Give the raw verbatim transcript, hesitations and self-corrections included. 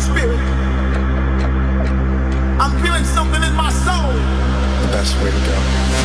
spirit. I'm feeling something in my soul. The best way to go.